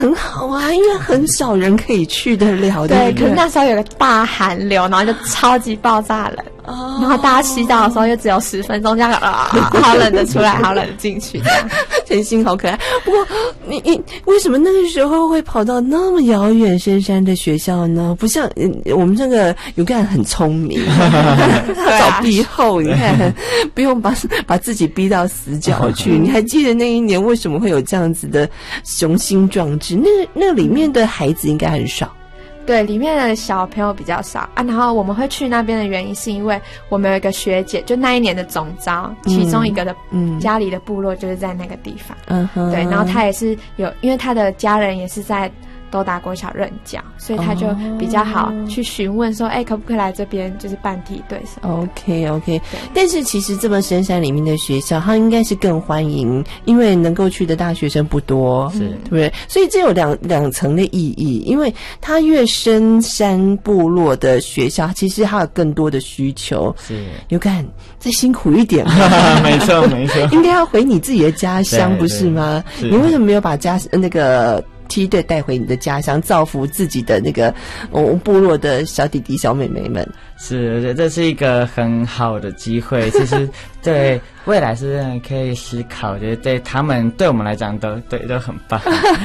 很好啊，因为很少人可以去得了。 对， 对， 可是那时候有个大寒流，然后就超级爆炸冷，然后大家洗澡的时候又只有10分钟，这样好冷的出来，好冷的进去，这样。 陈星好可爱。不过你为什么那个时候会跑到那么遥远深山的学校呢？不像我们这个有个人很聪明，他找庇后，你看不用把自己逼到死角去。你还记得那一年为什么会有这样子的雄心壮志？那里面的孩子应该很少。 对，里面的小朋友比较少啊。然后我们会去那边的原因，是因为我们有一个学姐，就那一年的总召，其中一个的家里的部落就是在那个地方。对，然后她也是因为她的家人也是在都达国小任教，所以他就比较好去询问说，可不可以来这边就是办梯队什么的。 OK， 但是其实这么深山里面的学校，它应该是更欢迎，因为能够去的大学生不多，对不对？所以这有两层的意义，因为它越深山部落的学校，其实它有更多的需求。 是， 有敢再辛苦一点吗？ 没错， 应该要回你自己的家乡，不是吗？你为什么没有把那个梯队带回你的家乡，造福自己的那个部落的小弟弟小妹妹们？ 是，我觉得这是一个很好的机会。其实对未来是真的可以思考，觉得对他们对我们来讲都很棒。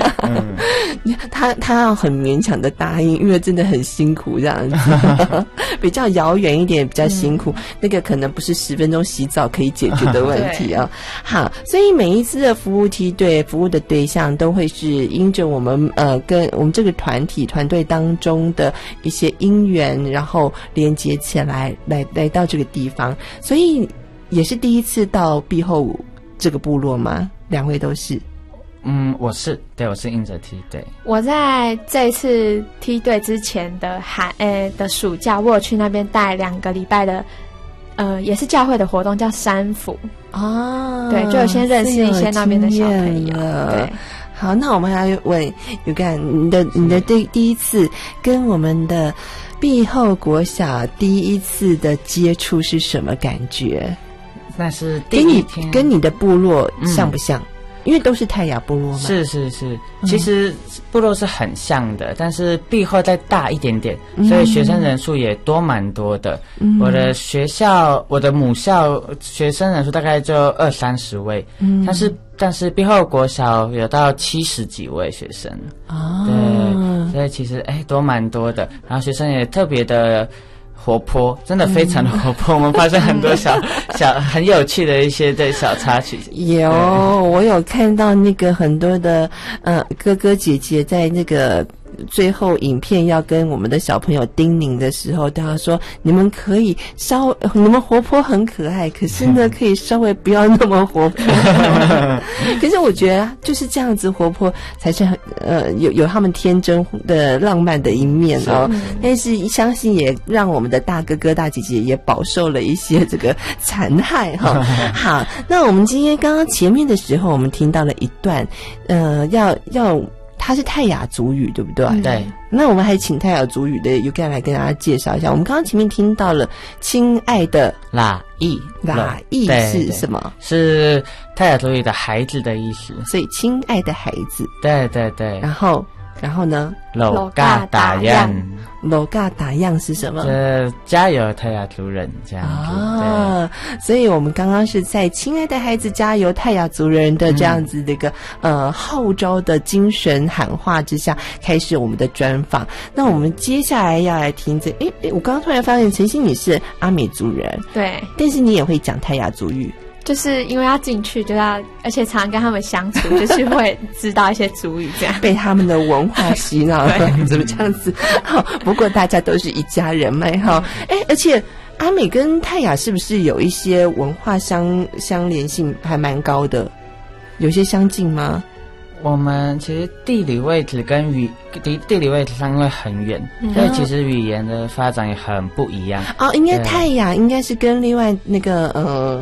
他要很勉强的答应，因为真的很辛苦这样子，比较遥远一点，比较辛苦。那个可能不是10分钟洗澡可以解决的问题啊。好，所以每一次的服务梯队服务的对象都会是因着我们跟我们这个团队当中的一些因缘，然后连接起来到这个地方。所以也是第一次到碧后这个部落吗？两位都是？ 我是应着梯队。 我在这一次梯队之前的的暑假，我有去那边带2个礼拜的，也是教会的活动，叫山府啊。对，就有先认识一些那边的小朋友。对。 好，那我们来问有干你的第一次跟我们的碧后国小第一次的接触是什么感觉？ 那是第一天跟你的部落像不像？因为都是泰雅部落嘛。 是，其实部落是很像的，但是碧后再大一点点，所以学生人数也多蛮多的。我的母校学生人数大概就20-30位，但是碧后国小有到70几位学生。对，所以其实多蛮多的，然后学生也特别的活泼，真的非常的活泼。我们发现很多小很有趣的一些小插曲。 我有看到那个很多的哥哥姐姐在那个最后影片要跟我们的小朋友叮咛的时候，都要说你们可以你们活泼很可爱，可是呢可以稍微不要那么活泼。可是我觉得就是这样子活泼才是有他们天真的浪漫的一面哦。但是相信也让我们的大哥哥大姐姐也饱受了一些这个残害哈。好，那我们今天刚刚前面的时候，我们听到了一段它是泰雅族语，对不对？ 对。 那我们还请泰雅族语的 Yukan 来跟大家介绍一下。我们刚刚前面听到了亲爱的拉意是什么？ 是泰雅族语的孩子的意思。 所以亲爱的孩子。 对。 然后呢？ 老嘎打样。 老嘎打样是什么？ 加油泰雅族人这样子。 所以我们刚刚是在亲爱的孩子加油泰雅族人的这样子的一个号召的精神喊话之下，开始我们的专访。那我们接下来要来听我刚刚突然发现陈心你是阿美族人， 对， 但是你也会讲泰雅族语。 就是因为要进去，就要，而且常常跟他们相处，就是会知道一些族语，这样被他们的文化洗脑，怎么这样子？好，不过大家都是一家人嘛，哈。而且阿美跟泰雅是不是有一些文化相连性还蛮高的？有些相近吗？ 我们其实地理位置上因为很远，所以其实语言的发展也很不一样。 应该泰雅应该是跟另外那个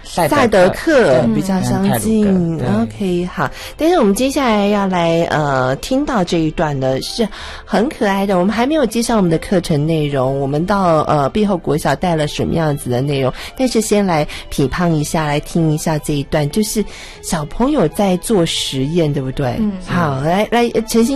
赛德克比较相近。OK， 好。但是我们接下来要来听到这一段呢是很可爱的。我们还没有介绍我们的课程内容，我们到碧后国小带了什么样子的内容？但是先来批判一下，来听一下这一段，就是小朋友在做实验，对不对？好，来陈